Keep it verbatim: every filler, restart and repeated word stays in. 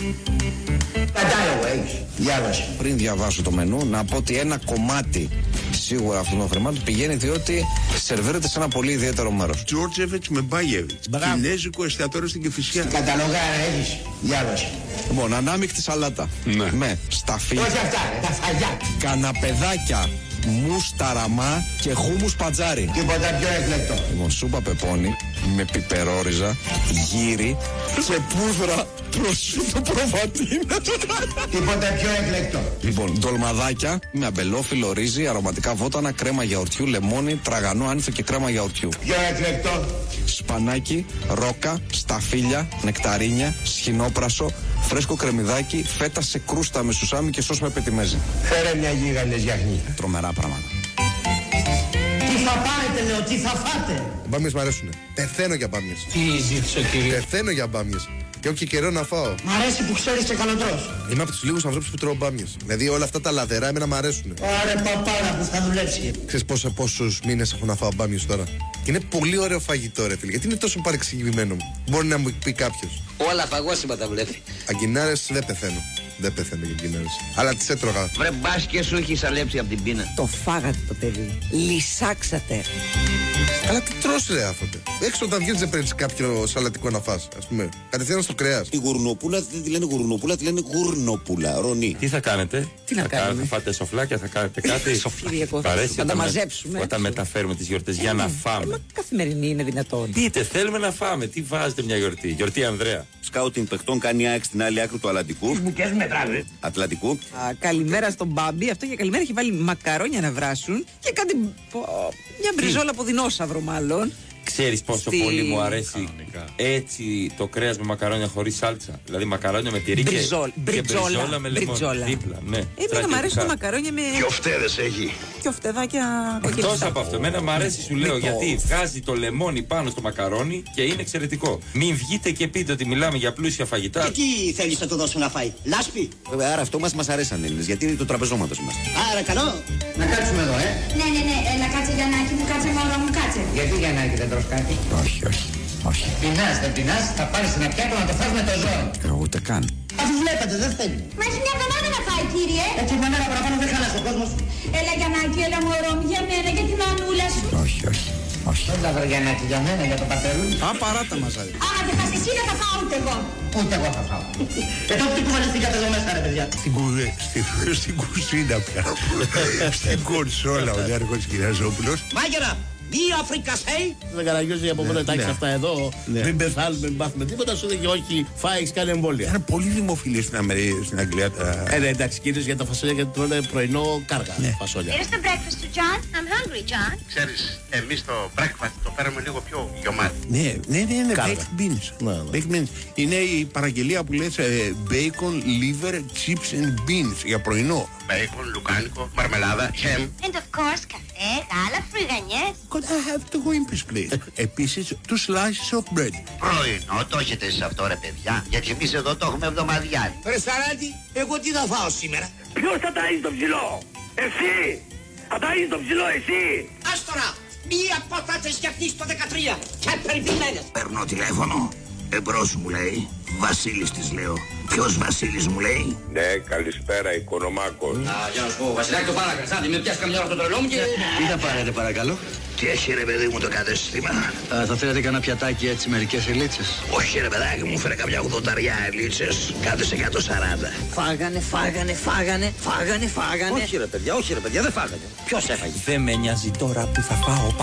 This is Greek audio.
Κατάλογο έχεις. Διάβασε. Πριν διαβάσω το μενού, να πω ότι ένα κομμάτι σίγουρα αυτών των χρημάτων πηγαίνει διότι σερβίρεται σε ένα πολύ ιδιαίτερο μέρος. Τζόρτζεβιτς με Μπάγεβιτς. Κινέζικο εστιατόριο στην Κηφισιά. Καταλογάρα έχεις. Διάβασε. Λοιπόν, ανάμεικτη σαλάτα. Ναι. Με σταφί, Όχι αυτά, τα φαγιά. καναπεδάκια, μουσταραμά και χούμους πατζάρι. Τίποτα πιο εκλεκτό. Λοιπόν, σούπα πεπόνι με πιπερόριζα, γύρι και πούδρα προσφύτω προβατίνα. Τίποτα πιο εκλεκτό. Λοιπόν, ντολμαδάκια με αμπελόφυλλο ρύζι, αρωματικά βότανα, κρέμα γιαουρτιού, λεμόνι, τραγανό άνηθο και κρέμα γιαουρτιού. Πιο εκλεκτό. Σπανάκι, ρόκα, σταφύλια, νεκταρίνια, σχοινόπρασο, φρέσκο κρεμμυδάκι, φέτα σε κρούστα με σουσάμι και σως με πετιμέζι. Φέρε μια γίγαντες γιαχνί. Τρομερά πράγματα. Τι θα πάρετε, λέω, τι θα φάτε. Μπάμιες μ' αρέσουνε. Πεθαίνω για μπάμιες. Τι ζήτησε, κύριε. Πεθαίνω για μπάμιες. Και όχι καιρό να φάω. Μ' αρέσει που ξέρεις και καλοτρός. Είμαι από τους λίγους ανθρώπους που τρώω μπάμιες. Δηλαδή όλα αυτά τα λαδερά εμένα μ' αρέσουνε. Ωραία, παπάρα που θα δουλέψει. Ξέρεις πόσα, πόσους μήνες έχω να φάω μπάμιες τώρα. Και είναι πολύ ωραίο φαγητό, ρε φίλε. Γιατί είναι τόσο παρεξηγημένο μου. Μπορεί να μου πει κάποιος. Όλα φαγόσιμα τα βλέπει. Αγκινάρες δεν πεθαίνω. Δεν πεθαίνω για αγκινάρες. Αλλά τις έτρωγα. Βρε μπας και σου έχει αλέψει από την πείνα. Το φάγατε το παιδί. Λυσάξατε. Αλλά τι τρως ρε άφοτε. Έξω όταν βγαίνεις δεν παίρνεις κάποιο σαλατικό να φας. Ας πούμε. Κατευθείαν στο κρέας. Η γουρνοπούλα δεν τη λένε γουρνοπούλα, τη λένε γουρνοπούλα. Ρονί. Τι θα κάνετε, Τι να θα κάνουμε? κάνετε, θα φάτε σοφλάκια, θα κάνετε κάτι. Κυριακό, Μ' αρέσει θα όταν τα με- μαζέψουμε. Όταν μεταφέρουμε τις γιορτές για να Ε, φάμε. μα καθημερινή είναι δυνατόν. Πείτε, θέλουμε να φάμε. Τι βάζετε μια γιορτή. Γιορτή Ανδρέα. Σκάουτινγκ παιχτών κάνει ΑΕΚ στην άλλη άκρη του Ατλαντικού. Μπουκές μετράνε. Ατλαντικού. Α, καλημέρα στον Μπάμπη. Αυτό για καλημέρα έχει βάλει μακαρόνια να βράσουν και κάτι. πω, μια μπριζόλα από δεινόσαυρο, μάλλον. Ξέρεις πόσο Στη- πολύ μου αρέσει έτσι το κρέας με μακαρόνια χωρίς σάλτσα. Δηλαδή μακαρόνια με τυρί και, Μπριζόλ, και μπριτζόλα, μπριζόλα με λεμόνι. μπριτζόλα. Δίπλα, ναι. Εμένα μου αρέσουν Στρατιωτικά. τα μακαρόνια με. Οφτέδες έχει. Και οφτεδάκια Εκτός κοκκινιστά. από αυτό, εμένα μου αρέσει, σου λέω, γιατί βγάζει το λεμόνι πάνω στο μακαρόνι και είναι εξαιρετικό. Μην βγείτε και πείτε ότι μιλάμε για πλούσια φαγητά. Τι θέλεις να του δώσω να φάει, λάσπη. Βέβαια, άρα αυτό μας μας αρέσαν Έλληνες, γιατί είναι το τραπεζώματος μας. Άρα καλό. Να κάτσουμε εδώ, ε. Ναι, ναι, ναι, έλα κάτσε Γιαννάκη μου, κάτσε μωρό μου, κάτσε. Γιατί για να δεν τρως κάτι. Όχι, όχι, όχι. Πεινάς, δεν πεινάς, θα πάρεις ένα πιάτο να το φας με το ζώο. Εγώ ούτε καν. Αφού βλέπετε, δεν θέλει. Μα έχει μια εβδομάδα να φάει, κύριε. Έτσι με μένα παραπάνω δεν χαλάς ο κόσμος. Έλα Γιαννάκη, έλα μωρό μου, για μένα, για την μανούλα σου. Όχι, όχι, όχι. Δεν τα βρεγιανάκι για μένα, για το πατερούλι. Α, παράτα μας άρεσε. Άμα δεν πας εσύ, δεν θα φάω ούτε εγώ. Ούτε εγώ θα φάω. Ε, τότε τι κουβαλιστήκατε εδώ μέσα, ρε παιδιά. Στην, κου- στη- στην κουζίνα πια. Στην κονσόλα ο Γιώργος Κυραζόπουλος. Μάγερα, μία φρικασέ. Δεν καραγιώζει από πότε τα έχεις αυτά εδώ. Μην πεθάνουμε, μην πάθουμε τίποτα. Σου λέγει όχι, φάει, έχεις κάνει εμβόλια. Ήταν πολύ δημοφιλή στην, Αμερική, στην Αγγλία. Τα... Ε, ναι, εντάξει, κυρίως για τα φασόλια γιατί τρώνε πρωινό κάργα. Φασόλια. Here's the breakfast to John. I'm hungry, John. Ξέρεις, εμείς το breakfast το φέραμε λίγο πιο γιωμάτι. Ναι, ναι, ναι, ναι, Κάργα. baked beans. Ναι, ναι. Baked beans. Είναι η παραγγελία που λες ε, bacon, liver, chips and beans για πρωινό. Μπέικον, λουκάνικο, μαρμελάδα, χέμ. And of course, καφέ, γάλα, φρυγανιές. Could I have to go in this place? Επίσης, two slices of bread. Πρωινό, το έχετε εσείς αυτό ρε παιδιά. Γιατί εμείς εδώ το έχουμε εβδομαδιάρι. Ρε Σαράντη, εγώ τι θα φάω σήμερα. Ποιος θα ταΐζει το ψηλό? Εσύ! Θα ταΐζει το ψηλό εσύ! Ας τώρα, μία πατάτες φτιαχνείς το δεκατρία και περιποιημένες. Παίρνω τηλέφωνο. Εμπρός μου λέει. Βασίλης της λέω. Ποιος Βασίλης μου λέει? Ναι, καλησπέρα, Οικονομάκος. Α, για να σου πω, Βασιλάκη, το παρακαλώ. Άντε, με πιάσει καμιά ώρα το τρελό μου και. Τι θα πάρετε παρακαλώ? Τι έχει ρε παιδί μου το κατέστημα? Α, θα θέλατε κανένα πιατάκι έτσι, μερικές ελίτσες. Όχι ρε παιδάκι μου, φέρε καμιά ογδονταριά ελίτσες. Κάτω σε εκατόν σαράντα. Φάγανε, φάγανε, φάγανε, φάγανε, φάγανε. Όχι ρε παιδιά, όχι ρε παιδιά, δεν φάγατε. Ποιος έφαγε? Δεν με νοιάζει τώρα που θα φάω.